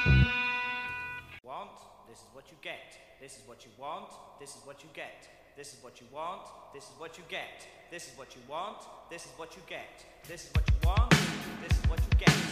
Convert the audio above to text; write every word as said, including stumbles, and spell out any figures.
Want, this is what you get. This is what you want, this is what you get. This is what you want, this is what you get. This is what you want, this is what you get. This is what you want, this is what you get.